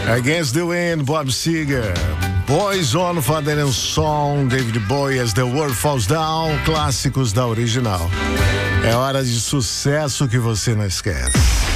Against the Wind, Bob Seger. Boys on Father and Son, David Bowie, As the World Falls Down, clássicos da original. É hora de sucesso que você não esquece.